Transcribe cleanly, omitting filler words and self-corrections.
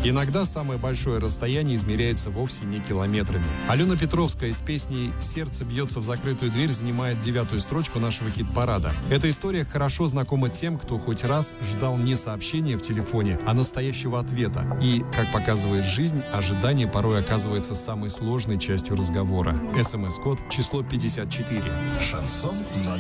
Иногда самое большое расстояние измеряется вовсе не километрами. Алена Петровская с песней «Сердце бьется в закрытую дверь» занимает 9-ю строчку нашего хит-парада. Эта история хорошо знакома тем, кто хоть раз ждал не сообщения в телефоне, а настоящего ответа. И, как показывает жизнь, ожидание порой оказывается самой сложной частью разговора. СМС-код число 54. Шансон номер